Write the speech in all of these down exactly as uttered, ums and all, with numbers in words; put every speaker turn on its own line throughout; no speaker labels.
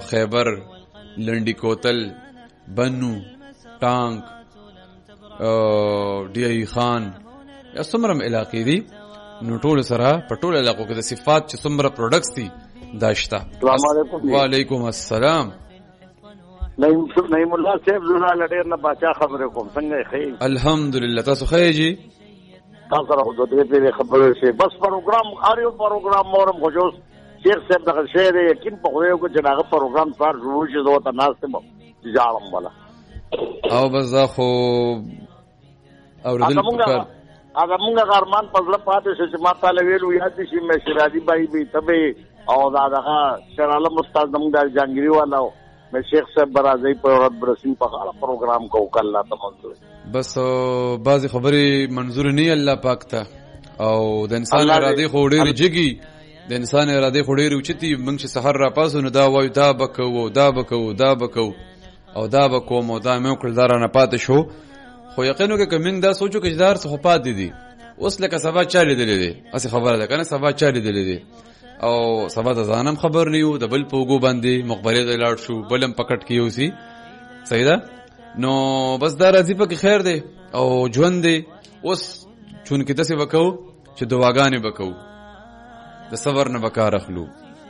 خیبر، لنډی کوتل، بنو، ټانک، ډی ای خان، یا څومره علاقې دي، نو ټول سره په ټول علاقو کې د صفات چې څومره پروډکټس دي دا شته.
السلام علیکم.
وعلیکم السلام.
نعیم الله صاحب زړه لډیر نه باچا خبرې کوم، څنګه یې؟
الحمدلله. تاسو ښه جی؟
تاسو سره خو د دې پیری خبرې شي، بس پروګرام اړیو پروګرام مورم خوشوس شیخ صاحب دغه شعر یقین په خو یو چې دغه پروګرام سار شروع شي زه ته ناس ته ځالم ولا
او بس دا خو اوردل پکار
اګه مونږه ارمان پزړه پاتې شي چې ما تعالی ویلو یاد شي مې شرادي بای به تبه او دا دغه شر عالم استاد زموږ د جانګری والا مې شیخ صاحب برازي په ورځ برسین په خاله پروګرام کو کله ته منظور
بس بعضی خبرې منظور نه الله پاک ته او د انسان اراده خو ډېر جګي د انسان اراده خو ډېر اوچتي موږ چې سحر را پاسو نو دا وای دا بکو دا بکو دا بکو او دا بکوم او دا مې کړل دا نه پاتې شو خو یقینو کې کومین دا سوچو کې دار څه پات دي اوس لکه سبا چالي دي دي اسی خبره ده کنه سبا چالي دي دي او سبا د ځانم خبر نه یو د بل پوغو باندې مخبري د لاړ شو بلم پکټ کیو سي صحیح ده نو بس دا راځي په خیر دی او ژوند دی اوس چون کې داسې وکاو چې دواګانې وکاو د صبر نه وکړ اخلو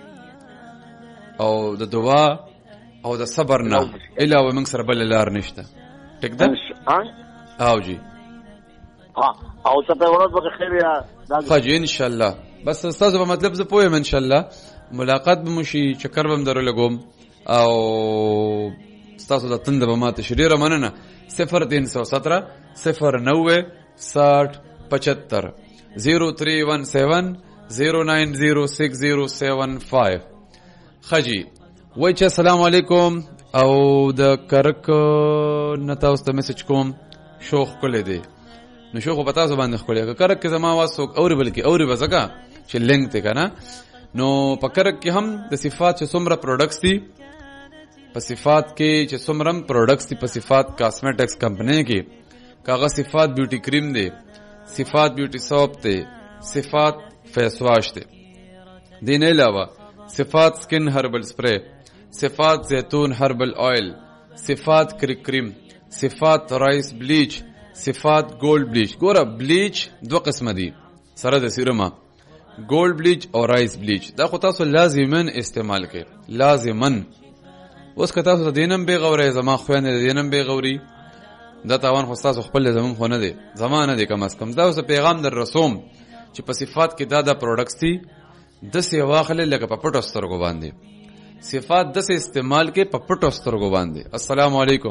او د دعا او د صبر نه علاوه موږ سره بل لار نشته ټیک ده او جی
ها او ته په ورځ به خیر یا
خاجي ان شاء الله بس استاد په مطلب زه پوهم ان شاء الله ملاقات به مشي چکر بم درو لګوم او استاد د تند به ماته شریره مننه صفر تین سو سترہ صفر نوے ساٹھ پچہتر زیرو تھری ون سیون زیرو نائن زیرو سکس زیرو سیون فائیو خاجي وای چې السلام علیکم او د کرک نتا اوس ته میسج کوم شوخ کولې دی نو شوخ په تاسو باندې خولې کرک کې زما واسو اوري بلکې اوري بزګه چې لینک ته کنه نو په کرک کې هم د صفات چې څومره پروډکټس دي په صفات کې چې څومره پروډکټس دي په صفات کاسمیټکس کمپنی کې کاغه صفات بیوټي کریم دی صفات بیوټي سوپ دی صفات فیس واش دی دین علاوه صفات سکن هربل سپری صفات زیتون هربل آئل صفات کرک کریم صفات رائس بلیچ صفات گولڈ بلیچ ګوره بلیچ دو قسمه دي سره د سیرما گولڈ بلیچ او رائس بلیچ دا خو تاسو لازمن استعمال کړئ لازمن اوس که تاسو دینم به غوري زما خو نه دینم به غوري دا تاوان خو تاسو خپل زمون خو نه دي زمانه دي کم از کم دا اوس پیغام در رسوم چې په صفات کې دا د پروډکټس دي د سی واخله لکه په پټو سترګو باندې صفات د سی استعمال کې په پټو سترګو باندې السلام علیکم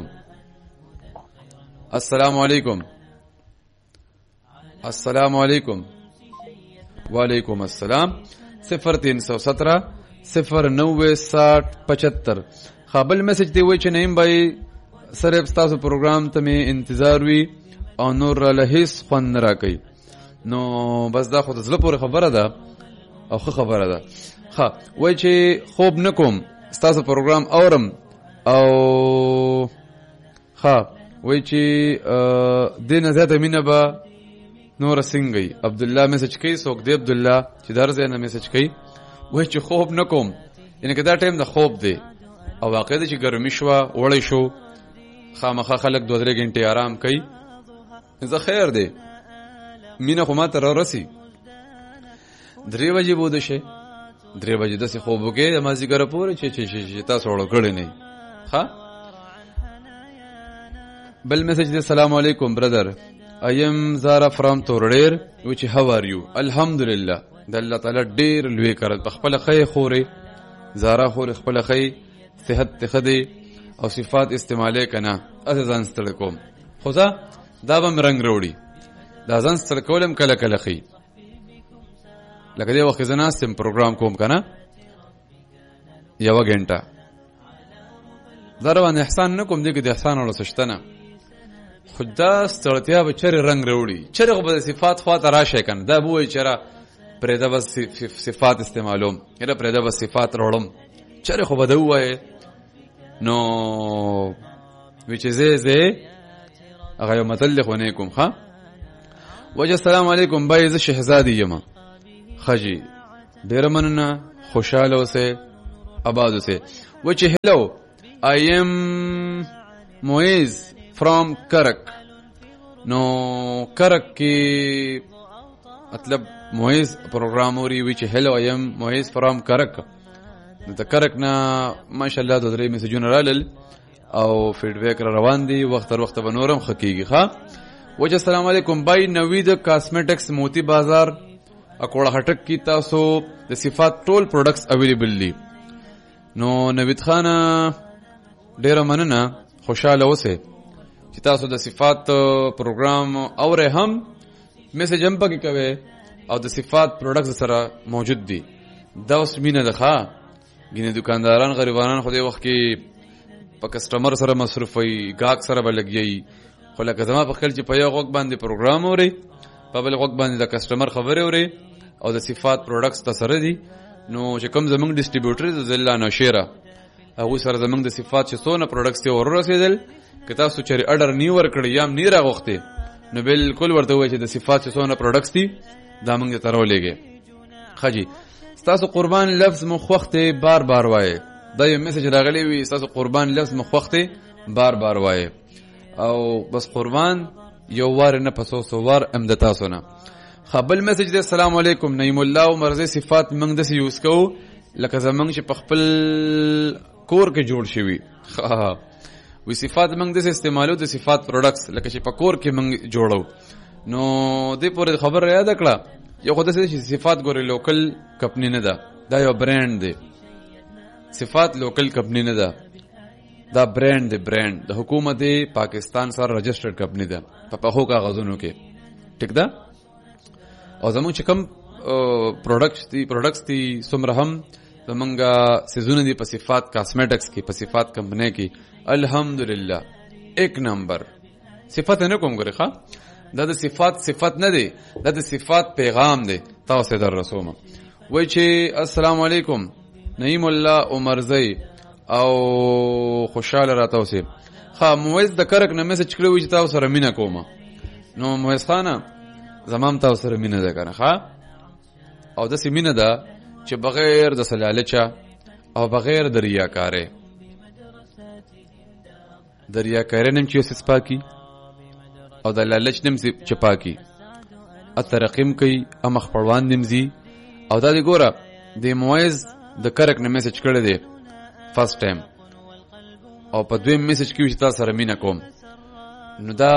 السلام علیکم السلام علیکم وعلیکم السلام صفر تین سو سترہ صفر نوے ساٹھ پچہتر خابل میسج دی وای چې نیم بای سره تاسو پروګرام ته می انتظار وی او نور له هیڅ خوان را کوي نو بس دا خو د زړه پورې خبره ده او خو خبره ده ها وای چې خوب نکوم تاسو پروګرام اورم او ها وای چې دینه زیاته مینه به نور سنگي عبد الله میسج کوي څوک دی عبد الله چې درځه نه میسج کوي وای چې خوب نکوم یعنی که دا ټایم د خوب دی او واقع دی چې ګرمي شو وړی شو خامخا خلک دوه درې غنټې آرام کوي زه خیر دی مینه خو ما ته را رسی درې بجې بوده شي درې بجې داسې خوب وکړې د مازدیګره پورې چې چې تاسو وړو کړی نه ښه بل میسج دی السلام علیکم برادر I am Zara from Torreir which how are you alhamdulillah د الله تعالی ډیر لوی کړل په خپل خی خوري زارا خور خپل خی صحت تخدي او صفات استعماله کنا از ځان ستړ کوم خدا دا به رنگ وروړي دا ځان ستړ کولم کله کله خي لکه دی وخت زنه سم پروګرام کوم کنا یو غنټه زروان احسان نکوم دغه د احسان ولا سشتنه خدا ستړتیا به چر رنگ وروړي چرغه به صفات خوا ته راشه کنه دا بوې چر پرېدا بس صفات استعمالوم یره پرېدا بس صفات وروړم چر خو بده وای نو which is زه هغه متلخ ونیکم ها وجه السلام علیکم بای ز شهزادی یم خجی ډیر مننه خوشاله اوسه آباد اوسه which hello, I am Moiz from Karak. No Karak ki matlab Moiz program ori which hello, I am Moiz from Karak. د Karak na mashallah د درې میسجونه رالل او فیډبیک را روان دي، وخت تر وخت به نورم خکېږي. ښه وجه السلام علیکم بای نوید کاسمیټکس موتی بازار اکوړه هټک کی تاسو د صفات ټول پروډکټس اویلیبل دي. نو نوید خان ډیره مننه، خوشاله اوسئ چې تاسو د صفات پروګرام اوره هم میسج هم پکې کوي او د صفات پروډکټس سره موجود دي. دا اوس مینه ده. ښه ګینه دکانداران غریبانان خو دې وخت کې په کسٹمر سره مصروف وي، گاهک سره به لګي، خو لکه زما په خیال چې په یو غوږ باندې پروګرام اوري، په بل غوږ باندې د کسٹمر خبرې اوري او د صفات پروډکټس ته سره دي. نو چې کوم زمونږ ډسټریبیوټر د ضلع نوشیره هغوی سره زمونږ د صفات چې څونه پروډکټس یې وررسېدل، که تاسو چېرې اډر نی ورکړی یا هم نی راغوښتې نو بالکل ورته ووایئ چې د صفات چې څونه پروډکټس دي دا موږ ته راولېږئ. ښه جي ستاسو قربان لفظ مو خوښ دی بار بار وایئ. دا یو میسج راغلی وي ستاسو قربان لفظ مو خوښ دی بار بار وایئ او بس قربان یو وار نه په څو څو وار هم د تاسو نه. ښه بل میسج دی السلام علیکم نعیم الله عمرزی صفات موږ داسې یوز کوو لکه زموږ چې په خپل کور کې جوړ شوي. وی صفات موږ داسې استعمالو د صفات پروډکټس لکه چې په کور کې موږ جوړو. نو دې پورې خبره یاد کړه یو خو داسې چې صفات ګورې لوکل کمپني نه ده، دا یو برانډ دی. صفات لوکل کمپنی نه ده، دا برانډ دی، برانډ د حکومت پاکستان سره رجسټرډ کمپنی ده په پخو کاغذونو کې. ټیک ده. او زموږ چې کوم پروډکټس دي پروډکټس دي څومره هم زمونږه سیزونه دي په صفات کاسمیټکس کې، په صفات کمپنی کې الحمدلله ایک نمبر. صفات نه کوم ګورې ښه دا د صفات صفات نه دی، دا د صفات پیغام دی تاسو در رسومه. وای چې السلام علیکم نعیم الله عمرزی او خوشاله راته اوسئ. ښه مویز د کرک نه میسج کړی وي چې تاسو سره مینه کومه. نو مویز خانه زمام تاسو سره مینه ده کنه ښه او داسې مینه ده چې بغیر د سلالچه او بغیر د ریاکارۍ د ریاکارۍ نم چې اوس پاکي او د لالچ نم چې پاکي اترقیم کوي امخ پړوان نمزي. او دا دی ګوره د مویز د کرک نه میسج کړی دی فرست ټایم او په دویم میسج کې چې تاسو سره مینه کوم نو دا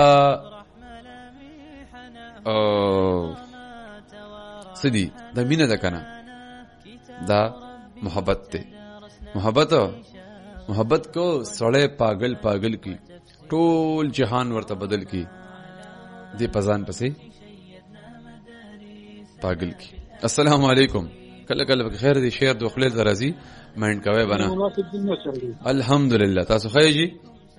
سدي دا مینه ده کنه، دا محبت ته محبت محبت کو سړی پاگل پاگل کی ټول جهان ورته بدل کی دی پزان پسې پاگل کی. السلام علیکم کله کله خیر دی شیر د خپل درازي ماین کوي بنا الحمدلله تاسو خیر جی.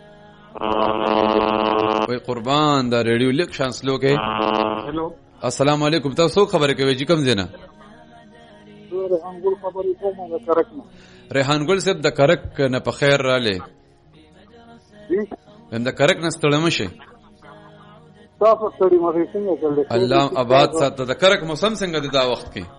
وای قربان دا ریډیو لیک شان سلو کې. هلو السلام علیکم تاسو خبرې کوي جی کوم زینا؟ ریحان ګل خبرې کوم د کرک نه. ریحان ګل صاحب د کرک نه په خیر رااله هم د کرک نه ستړم شي تاسو ستړي مې څنګه چلې الله آباد ساته. د کرک موسم څنګه دی دا وخت کې؟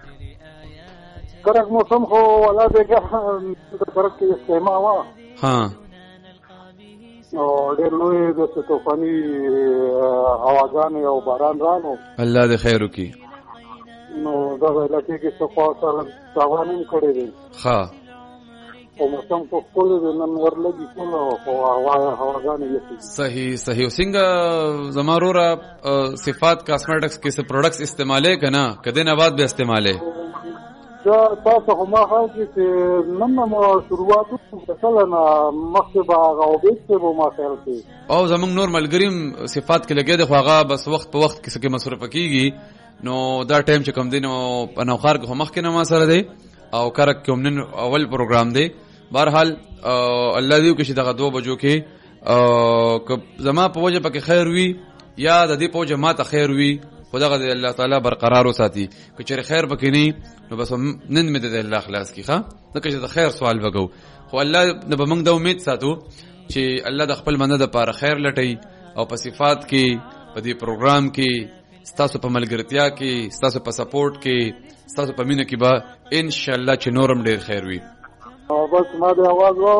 کرک موسم خو ولا دیګه د کرک کې استعمال وا
ها
او ډېر لوی د طوفاني هواګان او باران رانو
الله دې خیر وکړي.
نو دا علاقې کې څه خاصه تاوانونه کړې دي
ها
او موسم په خپل نن ورلګي ټول او هوا هواګان یې
صحیح صحیح. څنګه زمارورا صفات کاسمیټکس کې څه پروډکټس استعمالې کنه کدی نه بعد به استعمالې
دا تاسو هم هغه چې نن مو شروعات مثلا مخبه او بیت په ما خیال کې
او زمونږ نور ملګریم صفات کې لګې د خواغه بس وخت په وخت کې څه مصرف کیږي نو دا ټایم چې کوم دی نو په نوخار کې مخ کې نه ما سره دی او کرک کوم نن اول پروګرام دی. بهرحال الله دې وکړي چې دغه دوه بجو کې زما په وجه پکې خیر وي یا د دې په وجه ما ته خیر وي خدای دې الله تعالی برقرار وساتي. که چېرې خیر پکې نه نو بس نن مې د الله خلاص کی ښه ځکه چې د خیر سوال وکړو خو الله نه به موږ د امید ساتو چې الله د خپل مننه د پاره خیر لټي او په صفات کې په دې پروګرام کې ستاسو په ملګرتیا کې ستاسو په سپورټ کې ستاسو په مینه کې به ان شاء الله چې نورم ډیر خیر وي.
او بس ما د اواز